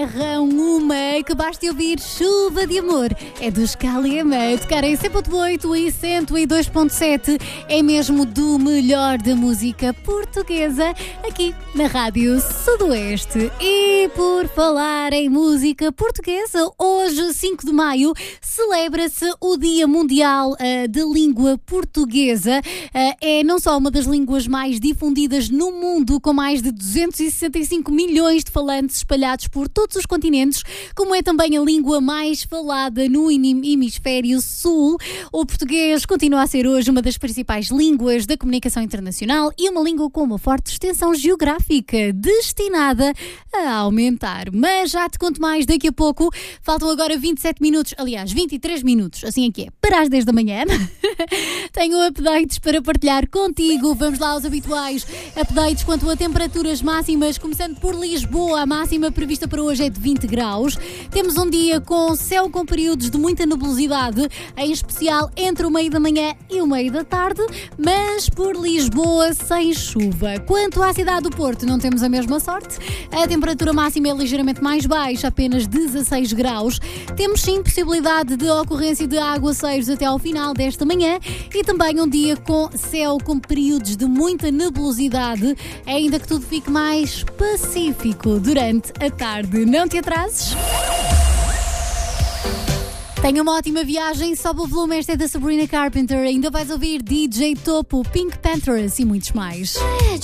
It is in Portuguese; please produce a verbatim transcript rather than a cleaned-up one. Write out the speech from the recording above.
berram uma que basta ouvir Chuva de Amor. É dos Kalema, tocar em cem ponto oito e cento e dois ponto sete. É mesmo do melhor da música portuguesa aqui na Rádio Sudoeste. E por falar em música portuguesa, hoje, cinco de maio, celebra-se o Dia Mundial uh, da Língua Portuguesa. Uh, é não só uma das línguas mais difundidas no mundo, com mais de duzentos e sessenta e cinco milhões de falantes espalhados por todos os continentes, como é também a língua mais falada no hemisfério sul. O português continua a ser hoje uma das principais línguas da comunicação internacional e uma língua com uma forte extensão geográfica, destinada a aumentar. Mas já te conto mais daqui a pouco. Faltam agora vinte e sete minutos, aliás, vinte e três minutos, assim é que é, para as dez da manhã. Tenho updates para partilhar contigo. Vamos lá aos habituais updates quanto a temperaturas máximas, começando por Lisboa. A máxima prevista para hoje é de vinte graus. Temos um dia com céu com períodos de muita nebulosidade, em especial entre o meio da manhã e o meio da tarde, mas por Lisboa sem chuva. Quanto à cidade do Porto, não temos a mesma sorte. A temperatura máxima é ligeiramente mais baixa, apenas dezasseis graus. Temos sim possibilidade de ocorrência de aguaceiros até ao final desta manhã e também um dia com céu com períodos de muita nebulosidade, ainda que tudo fique mais pacífico durante a tarde. Não te atrases. Tenha uma ótima viagem, sobe o volume, esta é da Sabrina Carpenter. Ainda vais ouvir D J Topo, Pink Panthers e muitos mais.